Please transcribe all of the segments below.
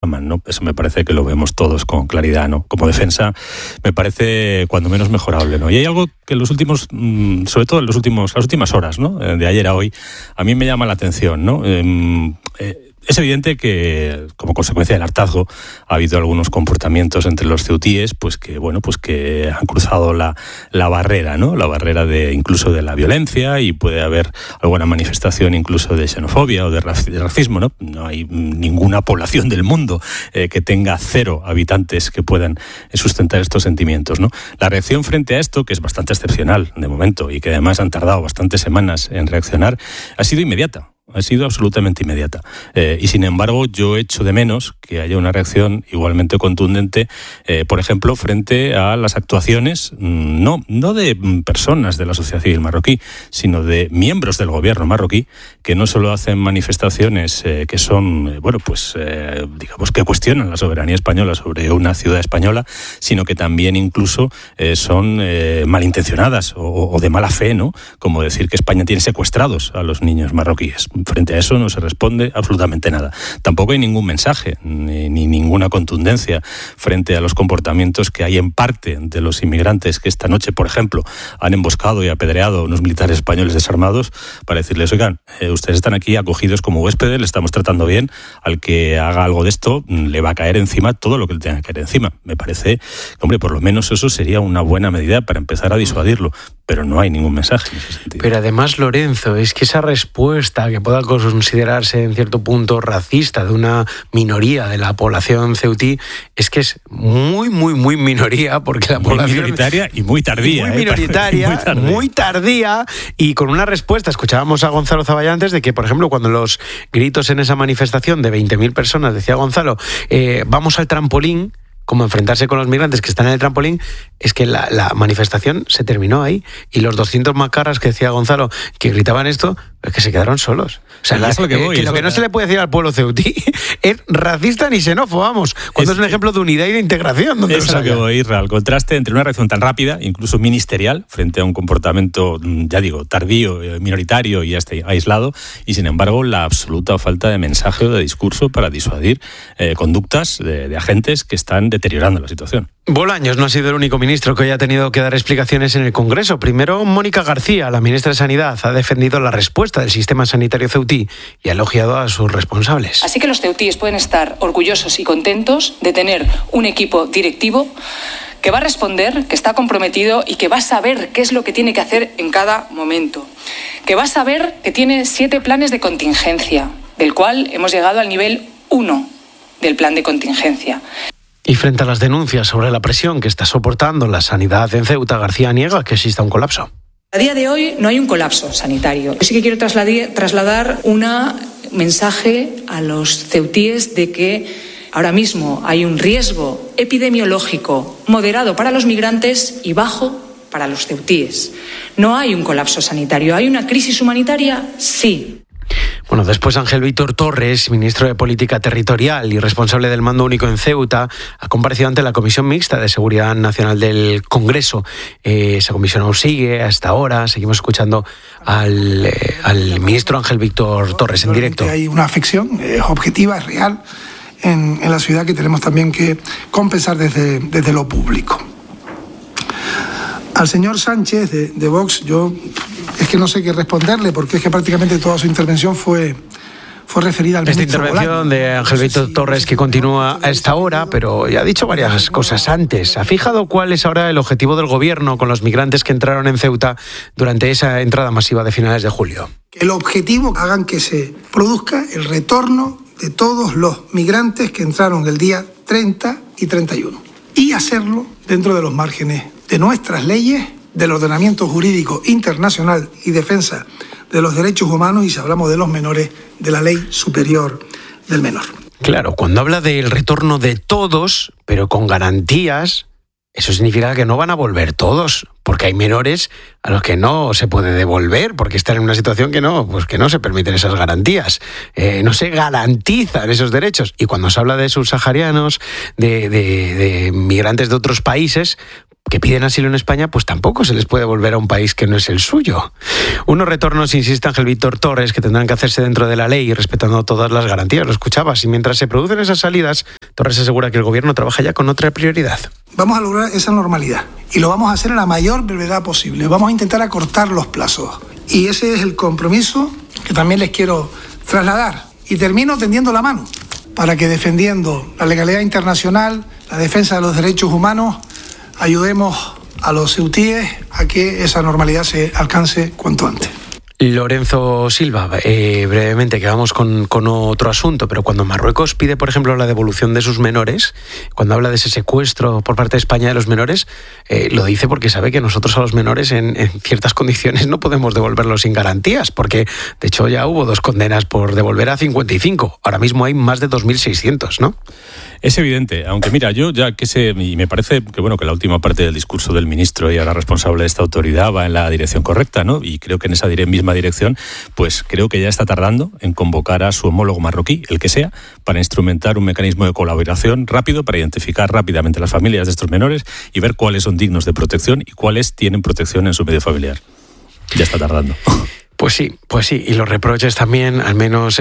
¿no? Eso me parece que lo vemos todos con claridad, ¿no? Como defensa me parece cuando menos mejorable, ¿no? Y hay algo que en los últimos, sobre todo en las últimas horas, ¿no? De ayer a hoy, a mí me llama la atención, ¿no? Es evidente que, como consecuencia del hartazgo, ha habido algunos comportamientos entre los ceutíes, pues que han cruzado la barrera, ¿no? La barrera incluso de la violencia, y puede haber alguna manifestación incluso de xenofobia o de racismo, ¿no? No hay ninguna población del mundo que tenga 0 habitantes que puedan sustentar estos sentimientos, ¿no? La reacción frente a esto, que es bastante excepcional de momento y que además han tardado bastantes semanas en reaccionar, ha sido inmediata. Ha sido absolutamente inmediata. Y sin embargo, yo echo de menos que haya una reacción igualmente contundente, por ejemplo, frente a las actuaciones, no de personas de la sociedad civil marroquí, sino de miembros del gobierno marroquí, que no solo hacen manifestaciones que son, digamos que cuestionan la soberanía española sobre una ciudad española, sino que también incluso son malintencionadas o de mala fe, ¿no? Como decir que España tiene secuestrados a los niños marroquíes. Frente a eso no se responde absolutamente nada. Tampoco hay ningún mensaje ni ninguna contundencia frente a los comportamientos que hay en parte de los inmigrantes que esta noche, por ejemplo, han emboscado y apedreado a unos militares españoles desarmados para decirles, oigan, ustedes están aquí acogidos como huéspedes, le estamos tratando bien, al que haga algo de esto le va a caer encima todo lo que le tenga que caer encima. Me parece, hombre, por lo menos eso sería una buena medida para empezar a disuadirlo, pero no hay ningún mensaje en ese sentido. Pero además, Lorenzo, es que esa respuesta que pueda considerarse en cierto punto racista de una minoría de la población ceutí es que es muy minoría, porque la población minoritaria y muy tardía. Muy tardía, y con una respuesta. Escuchábamos a Gonzalo Zavalla antes de que, por ejemplo, cuando los gritos en esa manifestación de 20.000 personas, decía Gonzalo, vamos al trampolín, como enfrentarse con los migrantes que están en el trampolín, es que la manifestación se terminó ahí, y los 200 macarras que decía Gonzalo que gritaban esto, es que se quedaron solos. O sea, lo que no se le puede decir al pueblo ceutí es racista ni xenófobo, vamos, cuando es un ejemplo de unidad y de integración. Es a lo que voy, Israel. El contraste entre una reacción tan rápida, incluso ministerial, frente a un comportamiento, ya digo, tardío, minoritario y hasta aislado, y sin embargo la absoluta falta de mensaje o de discurso para disuadir conductas de agentes que están deteriorando la situación. Bolaños no ha sido el único ministro que hoy ha tenido que dar explicaciones en el Congreso. Primero, Mónica García, la ministra de Sanidad, ha defendido la respuesta del sistema sanitario ceutí y ha elogiado a sus responsables. Así que los ceutíes pueden estar orgullosos y contentos de tener un equipo directivo que va a responder, que está comprometido y que va a saber qué es lo que tiene que hacer en cada momento. Que va a saber que tiene 7 planes de contingencia, del cual hemos llegado al nivel 1 del plan de contingencia. Y frente a las denuncias sobre la presión que está soportando la sanidad en Ceuta, García niega que exista un colapso. A día de hoy no hay un colapso sanitario. Yo sí que quiero trasladar un mensaje a los ceutíes de que ahora mismo hay un riesgo epidemiológico moderado para los migrantes y bajo para los ceutíes. No hay un colapso sanitario. ¿Hay una crisis humanitaria? Sí. Bueno, después Ángel Víctor Torres, ministro de Política Territorial y responsable del Mando Único en Ceuta, ha comparecido ante la Comisión Mixta de Seguridad Nacional del Congreso. Esa comisión aún sigue hasta ahora. Seguimos escuchando al ministro Ángel Víctor Torres en directo. Hay una afección objetiva, es real, en la ciudad, que tenemos también que compensar desde lo público. Al señor Sánchez de Vox, yo es que no sé qué responderle, porque es que prácticamente toda su intervención fue referida al ministro. Esta intervención de Ángel Víctor Torres, que continúa a esta hora, pero ya ha dicho varias cosas antes. ¿Ha fijado cuál es ahora el objetivo del gobierno con los migrantes que entraron en Ceuta durante esa entrada masiva de finales de julio? El objetivo, hagan que se produzca el retorno de todos los migrantes que entraron el día 30 y 31. Y hacerlo dentro de los márgenes de nuestras leyes, del ordenamiento jurídico internacional y defensa de los derechos humanos, y si hablamos de los menores, de la ley superior del menor. Claro, cuando habla del retorno de todos, pero con garantías, eso significa que no van a volver todos, porque hay menores a los que no se puede devolver, porque están en una situación que no se permiten esas garantías. No se garantizan esos derechos. Y cuando se habla de subsaharianos, de migrantes de otros países, que piden asilo en España, pues tampoco se les puede volver a un país que no es el suyo. Unos retornos, insiste Ángel Víctor Torres, que tendrán que hacerse dentro de la ley y respetando todas las garantías. Lo escuchabas. Y mientras se producen esas salidas, Torres asegura que el gobierno trabaja ya con otra prioridad. Vamos a lograr esa normalidad y lo vamos a hacer en la mayor brevedad posible. Vamos a intentar acortar los plazos. Y ese es el compromiso que también les quiero trasladar. Y termino tendiendo la mano para que, defendiendo la legalidad internacional, la defensa de los derechos humanos, ayudemos a los ceutíes a que esa normalidad se alcance cuanto antes. Lorenzo Silva, brevemente, que vamos con otro asunto, pero cuando Marruecos pide, por ejemplo, la devolución de sus menores, cuando habla de ese secuestro por parte de España de los menores, lo dice porque sabe que nosotros a los menores en ciertas condiciones no podemos devolverlos sin garantías, porque de hecho ya hubo 2 condenas por devolver a 55, ahora mismo hay más de 2.600, ¿no? Es evidente, aunque mira, yo ya que sé, y me parece que bueno que la última parte del discurso del ministro y ahora responsable de esta autoridad va en la dirección correcta, ¿no? Y creo que en esa misma dirección, pues creo que ya está tardando en convocar a su homólogo marroquí, el que sea, para instrumentar un mecanismo de colaboración rápido para identificar rápidamente las familias de estos menores y ver cuáles son dignos de protección y cuáles tienen protección en su medio familiar. Ya está tardando. Pues sí, y los reproches también, al menos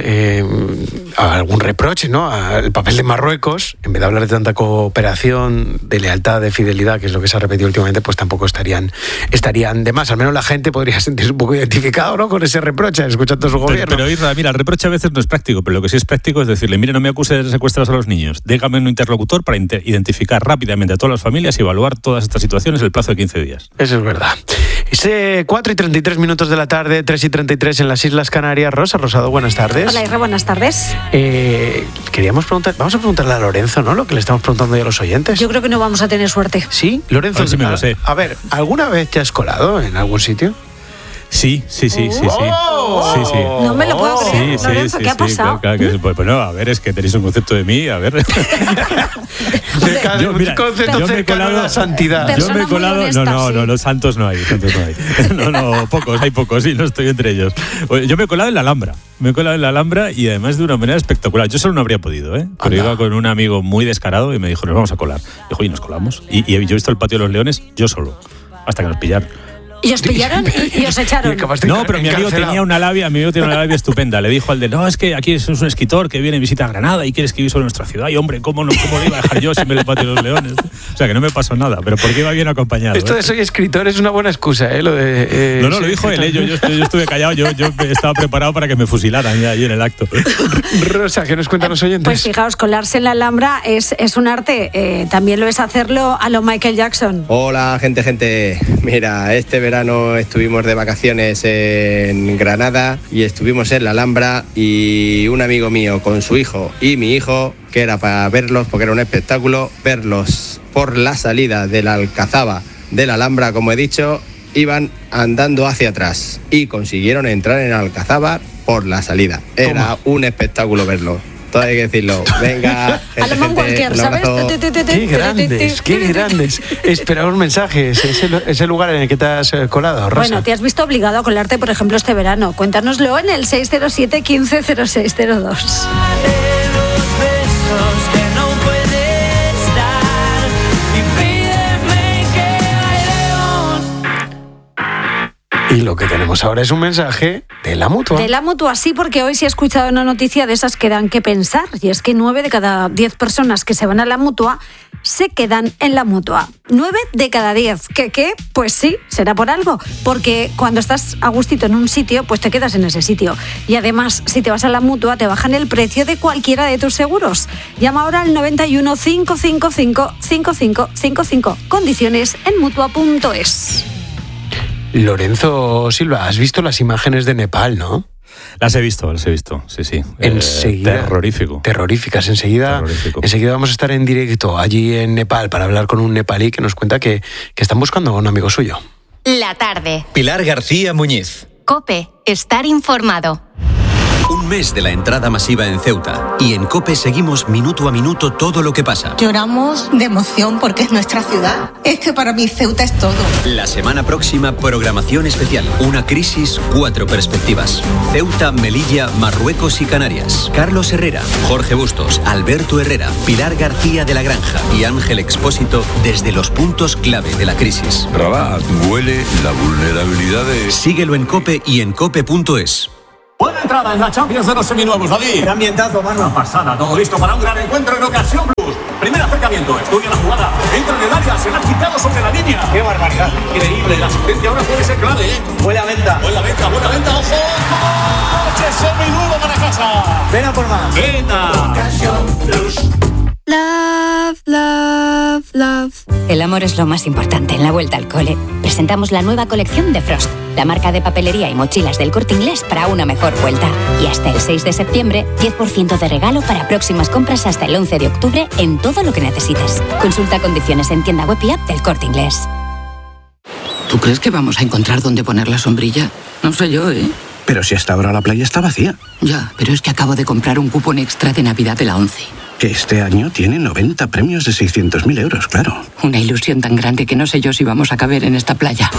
algún reproche, ¿no? Al papel de Marruecos, en vez de hablar de tanta cooperación, de lealtad, de fidelidad, que es lo que se ha repetido últimamente, pues tampoco estarían de más. Al menos la gente podría sentirse un poco identificado, ¿no? Con ese reproche, escuchando su gobierno. Pero Isra, mira, el reproche a veces no es práctico, pero lo que sí es práctico es decirle, mire, no me acuse de secuestrar a los niños, déjame un interlocutor para identificar rápidamente a todas las familias y evaluar todas estas situaciones en el plazo de 15 días. Eso es verdad. Es 4:33 de la tarde, 3:33 en las Islas Canarias. Rosa Rosado, buenas tardes. Hola, Isra, buenas tardes. Queríamos preguntar, vamos a preguntarle a Lorenzo, ¿no? Lo que le estamos preguntando ya a los oyentes. Yo creo que no vamos a tener suerte. ¿Sí? Lorenzo, sí me lo sé. A ver, ¿alguna vez te has colado en algún sitio? Sí. Oh. Sí. No me lo puedo creer. Lorenzo, ¿qué ha pasado? Claro, pues no, a ver, es que tenéis un concepto de mí, a ver. Un concepto cercano a la santidad. Yo me he colado, honesta, no, los santos no hay. No, hay pocos, y no estoy entre ellos. Yo me he colado en la Alhambra. Y además de una manera espectacular. Yo solo no habría podido, pero iba con un amigo muy descarado y me dijo, nos vamos a colar. Dijo, y nos colamos. Y yo he visto el Patio de los Leones yo solo, hasta que nos pillaron. ¿Y os pillaron y os echaron? No, pero mi amigo tenía una labia estupenda. Le dijo al de, no, es que aquí es un escritor que viene y visita Granada y quiere escribir sobre nuestra ciudad. Y hombre, ¿cómo lo iba a dejar yo si me le pateo los leones? O sea, que no me pasó nada, pero porque iba bien acompañado. Esto de soy escritor es una buena excusa, lo de... No, lo dijo él, yo estuve callado, yo estaba preparado para que me fusilaran ya allí en el acto. Rosa, ¿qué nos cuentan los oyentes? Pues fijaos, colarse en la Alhambra es un arte. También lo es hacerlo a lo Michael Jackson. Hola, gente. Mira, este verano estuvimos de vacaciones en Granada y estuvimos en la Alhambra y un amigo mío con su hijo y mi hijo, que era para verlos, porque era un espectáculo, verlos por la salida de la Alcazaba de la Alhambra, como he dicho, iban andando hacia atrás y consiguieron entrar en la Alcazaba por la salida. Era un espectáculo verlo. Todo hay que decirlo. Venga, gente, Walker, ¿sabes? Qué grandes. Esperamos mensajes. Ese lugar en el que te has colado, Rosa. Bueno, te has visto obligado a colarte, por ejemplo, este verano. Cuéntanoslo en el 607 15 0602. Y lo que tenemos ahora es un mensaje de la Mutua. De la Mutua, sí, porque hoy sí he escuchado una noticia de esas que dan que pensar. Y es que 9 de cada 10 personas que se van a la Mutua se quedan en la Mutua. 9 de cada 10. ¿Qué? Pues sí, será por algo. Porque cuando estás a gustito en un sitio, pues te quedas en ese sitio. Y además, si te vas a la Mutua, te bajan el precio de cualquiera de tus seguros. Llama ahora al 91 555 5555. Condiciones en Mutua.es. Lorenzo Silva, has visto las imágenes de Nepal, ¿no? Las he visto, sí. Enseguida. Terroríficas. Enseguida vamos a estar en directo allí en Nepal para hablar con un nepalí que nos cuenta que están buscando a un amigo suyo. La tarde. Pilar García Muñiz. COPE. Estar informado. Un mes de la entrada masiva en Ceuta. Y en COPE seguimos minuto a minuto todo lo que pasa. Lloramos de emoción porque es nuestra ciudad. Es que para mí Ceuta es todo. La semana próxima, programación especial. Una crisis, 4 perspectivas. Ceuta, Melilla, Marruecos y Canarias. Carlos Herrera, Jorge Bustos, Alberto Herrera, Pilar García de la Granja y Ángel Expósito desde los puntos clave de la crisis. Rabat, huele la vulnerabilidad de... Síguelo en COPE y en cope.es. Buena entrada en la Champions de los seminuevos, David. Qué ambientazo, mano. Una pasada, todo listo para un gran encuentro en Ocasión Plus. Primer acercamiento, estudia la jugada, entra en el área, se la ha quitado sobre la línea. Qué barbaridad. Increíble, la asistencia ahora puede ser clave, ¿eh? Buena venta. Buena venta, ojo. ¡Coche seminuevo para casa! Ven a por más. Venga. Ocasión Plus. Love, love, love. El amor es lo más importante en la vuelta al cole. Presentamos la nueva colección de Frost, la marca de papelería y mochilas del Corte Inglés para una mejor vuelta. Y hasta el 6 de septiembre, 10% de regalo para próximas compras hasta el 11 de octubre en todo lo que necesites. Consulta condiciones en tienda web y app del Corte Inglés. ¿Tú crees que vamos a encontrar dónde poner la sombrilla? No sé yo, ¿eh? Pero si hasta ahora la playa está vacía. Ya, pero es que acabo de comprar un cupón extra de Navidad de la 11. Que este año tiene 90 premios de 600.000 euros, claro. Una ilusión tan grande que no sé yo si vamos a caber en esta playa.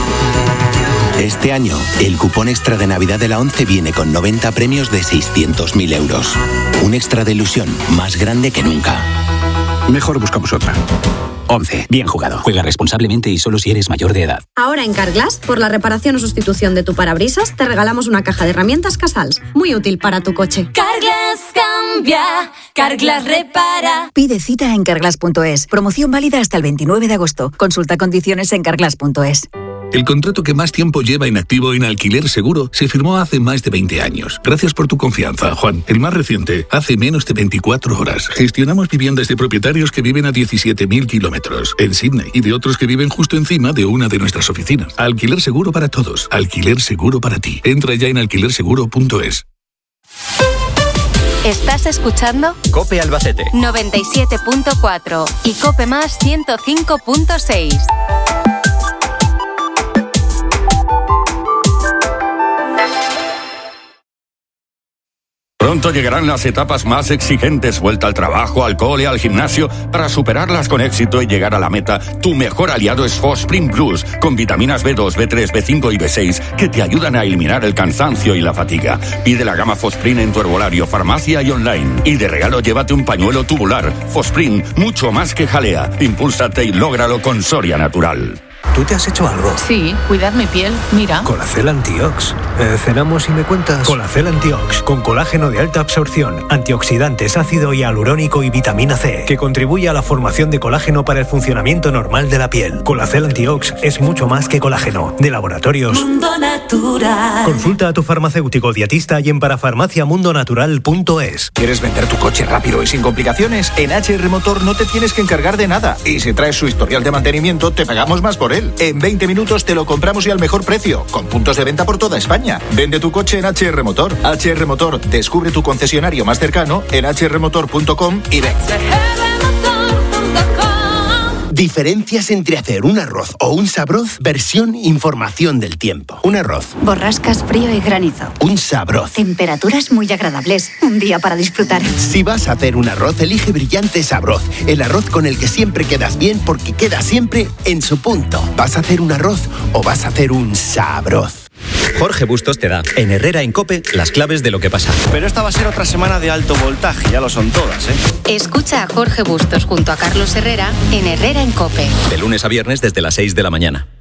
Este año, el cupón extra de Navidad de la 11 viene con 90 premios de 600.000 euros. Un extra de ilusión más grande que nunca. Mejor buscamos otra. 11. Bien jugado. Juega responsablemente y solo si eres mayor de edad. Ahora en Carglass, por la reparación o sustitución de tu parabrisas, te regalamos una caja de herramientas Casals. Muy útil para tu coche. Carglass cambia, Carglass repara. Pide cita en carglass.es. Promoción válida hasta el 29 de agosto. Consulta condiciones en carglass.es. El contrato que más tiempo lleva inactivo en Alquiler Seguro se firmó hace más de 20 años. Gracias por tu confianza, Juan. El más reciente, hace menos de 24 horas. Gestionamos viviendas de propietarios que viven a 17.000 kilómetros en Sydney y de otros que viven justo encima de una de nuestras oficinas. Alquiler Seguro para todos. Alquiler Seguro para ti. Entra ya en alquilerseguro.es. ¿Estás escuchando? COPE Albacete 97.4 y COPE Más 105.6. Pronto llegarán las etapas más exigentes, vuelta al trabajo, al cole, al gimnasio, para superarlas con éxito y llegar a la meta. Tu mejor aliado es Fosprin Plus, con vitaminas B2, B3, B5 y B6, que te ayudan a eliminar el cansancio y la fatiga. Pide la gama Fosprin en tu herbolario, farmacia y online. Y de regalo llévate un pañuelo tubular. Fosprin, mucho más que jalea. Impúlsate y lógralo con Soria Natural. ¿Tú te has hecho algo? Sí, cuidar mi piel, mira. Colacel Antiox. Cenamos y me cuentas. Colacel Antiox, con colágeno de alta absorción, antioxidantes, ácido hialurónico y vitamina C, que contribuye a la formación de colágeno para el funcionamiento normal de la piel. Colacel Antiox es mucho más que colágeno. De Laboratorios Mundo Natural. Consulta a tu farmacéutico dietista y en parafarmaciamundonatural.es. ¿Quieres vender tu coche rápido y sin complicaciones? En HR Motor no te tienes que encargar de nada. Y si traes su historial de mantenimiento, te pagamos más por él. En 20 minutos te lo compramos y al mejor precio, con puntos de venta por toda España. Vende tu coche en HR Motor. HR Motor, descubre tu concesionario más cercano en hrmotor.com y ven. Diferencias entre hacer un arroz o un sabroz, versión información del tiempo. Un arroz. Borrascas, frío y granizo. Un sabroz. Temperaturas muy agradables. Un día para disfrutar. Si vas a hacer un arroz, elige Brillante Sabroz. El arroz con el que siempre quedas bien porque queda siempre en su punto. ¿Vas a hacer un arroz o vas a hacer un sabroz? Jorge Bustos te da, en Herrera en COPE, las claves de lo que pasa. Pero esta va a ser otra semana de alto voltaje, ya lo son todas, ¿eh? Escucha a Jorge Bustos junto a Carlos Herrera en Herrera en COPE. De lunes a viernes desde las 6 de la mañana.